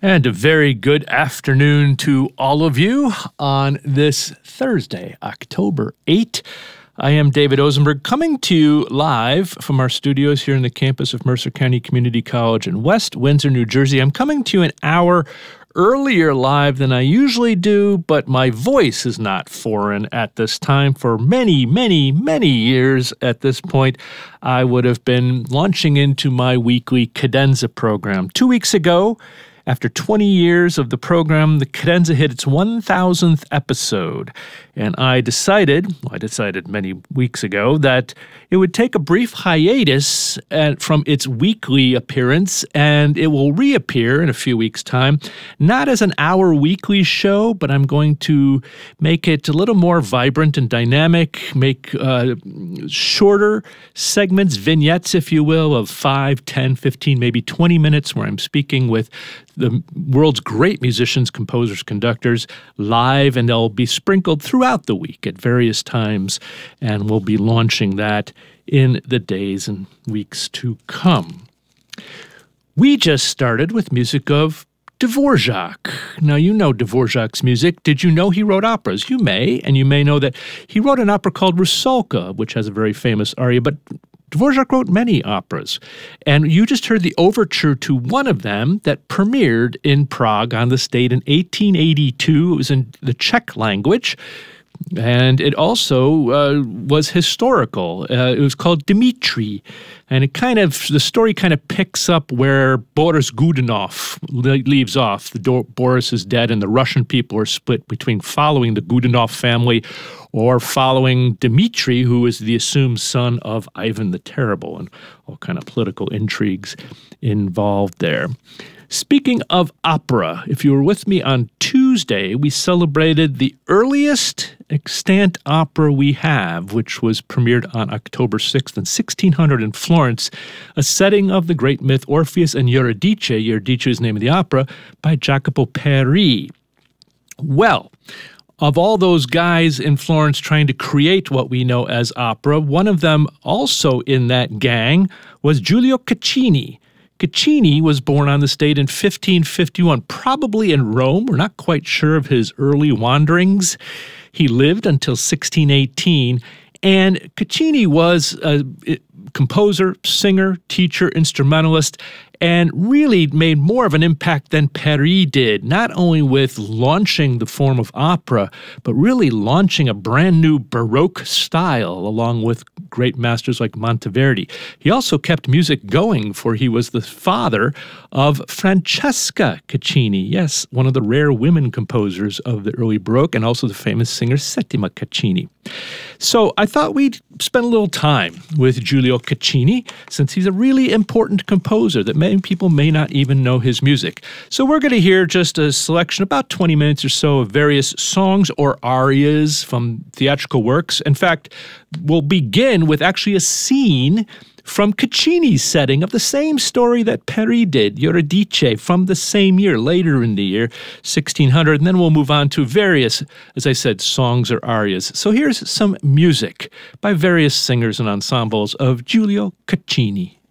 And a very good afternoon to all of you on this Thursday, October 8th. I am David Ozenberg, coming to you live from our studios here in the campus of Mercer County Community College in West Windsor, New Jersey. I'm coming to you an hour earlier live than I usually do, but my voice is not foreign at this time. For many, many, many years at this point, I would have been launching into my weekly cadenza program. 2 weeks ago, after 20 years of the program, the cadenza hit its 1,000th episode, and I decided many weeks ago that it would take a brief hiatus from its weekly appearance, and it will reappear in a few weeks' time, not as an hour weekly show, but I'm going to make it a little more vibrant and dynamic, make shorter segments, vignettes, if you will, of 5, 10, 15, maybe 20 minutes where I'm speaking with the world's great musicians, composers, conductors, live, and they'll be sprinkled throughout the week at various times, and we'll be launching that in the days and weeks to come. We just started with music of Dvorak. Now, you know Dvorak's music. Did you know he wrote operas? You may, and you may know that he wrote an opera called Rusalka, which has a very famous aria, but Dvorak wrote many operas, and you just heard the overture to one of them that premiered in Prague on the stage in 1882. It was in the Czech language, and it also was historical. It was called Dmitri, and the story kind of picks up where Boris Godunov leaves off. Boris is dead, and the Russian people are split between following the Godunov family or following Dmitri, who is the assumed son of Ivan the Terrible, and all kind of political intrigues involved there. Speaking of opera, if you were with me on Tuesday, we celebrated the earliest extant opera we have, which was premiered on October 6th in 1600 in Florence, a setting of the great myth Orpheus and Eurydice. Eurydice is the name of the opera, by Jacopo Peri. Well, of all those guys in Florence trying to create what we know as opera, one of them also in that gang was Giulio Caccini. Caccini was born on the stage in 1551, probably in Rome. We're not quite sure of his early wanderings. He lived until 1618, and Caccini was a composer, singer, teacher, instrumentalist, and really made more of an impact than Peri did, not only with launching the form of opera, but really launching a brand new Baroque style along with great masters like Monteverdi. He also kept music going, for he was the father of Francesca Caccini, yes, one of the rare women composers of the early Baroque, and also the famous singer Settima Caccini. So I thought we'd spend a little time with Giulio Caccini, since he's a really important composer that many people may not even know his music. So we're going to hear just a selection, about 20 minutes or so, of various songs or arias from theatrical works. In fact, we'll begin with actually a scene from Caccini's setting of the same story that Peri did, Eurydice, from the same year, later in the year, 1600, and then we'll move on to various, as I said, songs or arias. So here's some music by various singers and ensembles of Giulio Caccini.